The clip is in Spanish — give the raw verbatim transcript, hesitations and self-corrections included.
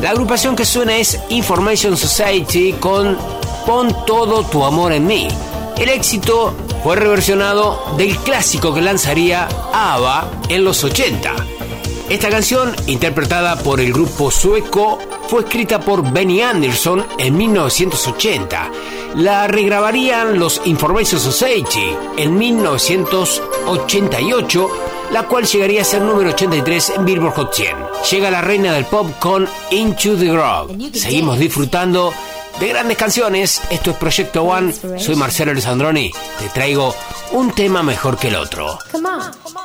La agrupación que suena es Information Society con Pon todo tu amor en mí. El éxito fue reversionado del clásico que lanzaría ABBA en los ochenta. Esta canción, interpretada por el grupo sueco, fue escrita por Benny Andersson en mil novecientos ochenta. La regrabarían los Information Society en mil novecientos ochenta y ocho, la cual llegaría a ser número ochenta y tres en Billboard Hot cien. Llega la reina del pop con Into the Groove. Seguimos disfrutando de grandes canciones. Esto es Proyecto One. Soy Marcelo Alessandroni. Te traigo un tema mejor que el otro.